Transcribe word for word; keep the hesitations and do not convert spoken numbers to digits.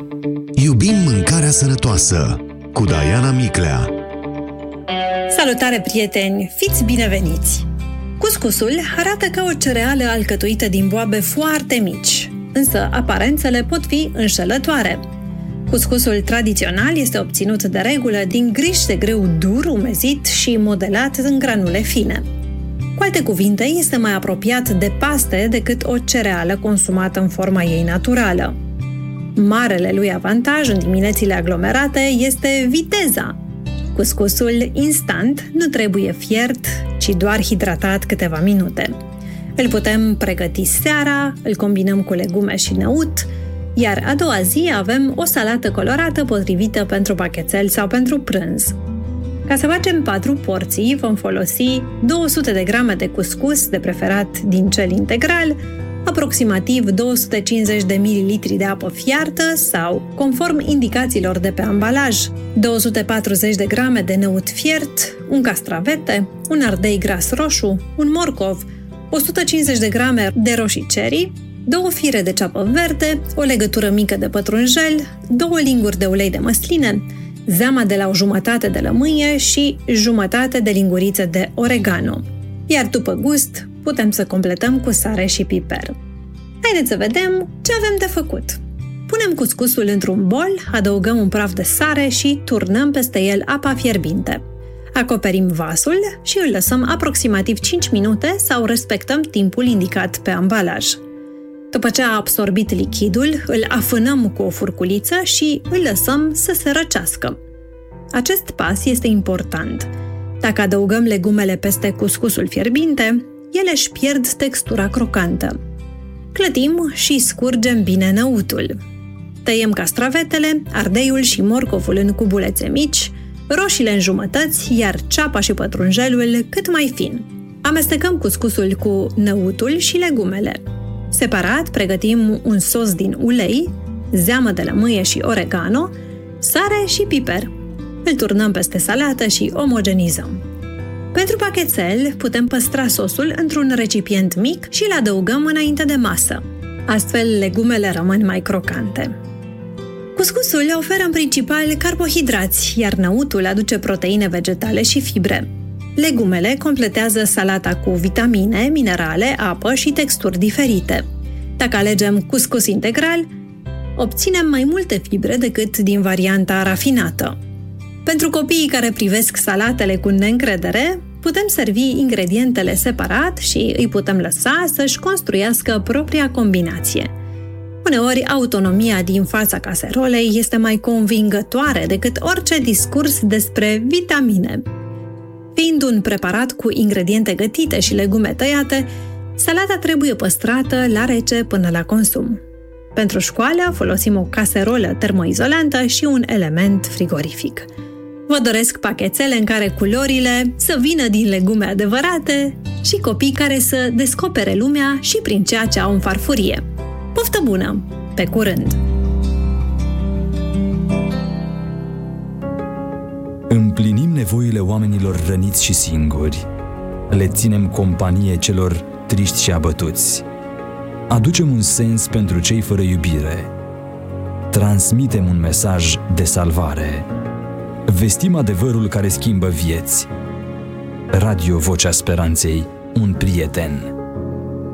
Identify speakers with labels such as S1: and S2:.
S1: Iubim mâncarea sănătoasă cu Diana Miclea.
S2: Salutare, prieteni! Fiți bineveniți! Cuscusul arată ca o cereală alcătuită din boabe foarte mici, însă aparențele pot fi înșelătoare. Cuscusul tradițional este obținut de regulă din griș de grâu dur, umezit și modelat în granule fine. Cu alte cuvinte, este mai apropiat de paste decât o cereală consumată în forma ei naturală. Marele lui avantaj în diminețile aglomerate este viteza. Cuscusul instant nu trebuie fiert, ci doar hidratat câteva minute. Îl putem pregăti seara, îl combinăm cu legume și năut, iar a doua zi avem o salată colorată potrivită pentru pachetel sau pentru prânz. Ca să facem patru porții, vom folosi două sute de grame de cuscus, de preferat din cel integral, aproximativ două sute cincizeci de mililitri de apă fiartă sau, conform indicațiilor de pe ambalaj, două sute patruzeci de grame de năut fiert, un castravete, un ardei gras roșu, un morcov, o sută cincizeci de grame de roșii cherry, două fire de ceapă verde, o legătură mică de pătrunjel, două linguri de ulei de măsline, zeama de la o jumătate de lămâie și jumătate de lingurițe de oregano. Iar după gust, putem să completăm cu sare și piper. Haideți să vedem ce avem de făcut. Punem cuscusul într-un bol, adăugăm un praf de sare și turnăm peste el apa fierbinte. Acoperim vasul și îl lăsăm aproximativ cinci minute sau respectăm timpul indicat pe ambalaj. După ce a absorbit lichidul, îl afânăm cu o furculiță și îl lăsăm să se răcească. Acest pas este important. Dacă adăugăm legumele peste cuscusul fierbinte, ele își pierd textura crocantă. Clătim și scurgem bine năutul. Tăiem castravetele, ardeiul și morcovul în cubulețe mici, roșiile în jumătăți, iar ceapa și pătrunjelul cât mai fin. Amestecăm cuscusul cu năutul și legumele. Separat, pregătim un sos din ulei, zeamă de lămâie și oregano, sare și piper. Îl turnăm peste salată și omogenizăm. Pentru pachetel, putem păstra sosul într-un recipient mic și îl adăugăm înainte de masă. Astfel, legumele rămân mai crocante. Cuscusul oferă în principal carbohidrați, iar năutul aduce proteine vegetale și fibre. Legumele completează salata cu vitamine, minerale, apă și texturi diferite. Dacă alegem cuscus integral, obținem mai multe fibre decât din varianta rafinată. Pentru copiii care privesc salatele cu neîncredere, putem servi ingredientele separat și îi putem lăsa să-și construiască propria combinație. Uneori, autonomia din fața caserolei este mai convingătoare decât orice discurs despre vitamine. Fiind un preparat cu ingrediente gătite și legume tăiate, salata trebuie păstrată la rece până la consum. Pentru școală folosim o caserolă termoizolantă și un element frigorific. Vă doresc pachetele în care culorile să vină din legume adevărate și copii care să descopere lumea și prin ceea ce au în farfurie. Poftă bună! Pe curând!
S3: Împlinim nevoile oamenilor răniți și singuri. Le ținem companie celor triști și abătuți. Aducem un sens pentru cei fără iubire. Transmitem un mesaj de salvare. Vestim adevărul care schimbă vieți. Radio Vocea Speranței, un prieten.